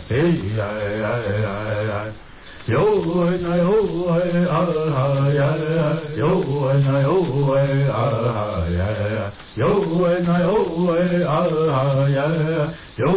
哎呀呀呀呀。哟喂那哟喂啊哈呀呀，哟喂那哟喂啊哈呀呀，哟喂那哟喂啊哈呀呀，哟。